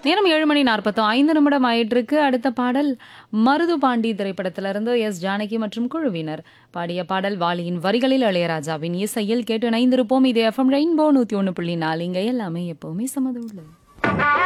நேரம் 7 மணி 45 நிமிடம் ஆயிட்டிருக்கு. அடுத்த பாடல் மருது பாண்டி திரைப்படத்திலிருந்து எஸ். ஜானகி மற்றும் குழுவினர் பாடிய பாடல் வாலியின் வரிகளில் இளையராஜாவின் இசையில் கேட்டு இணைந்திருப்போம். இது எஃப்எம் ரெயின்போ 101.4. இங்க எல்லாமே எப்பவுமே சமதூளு.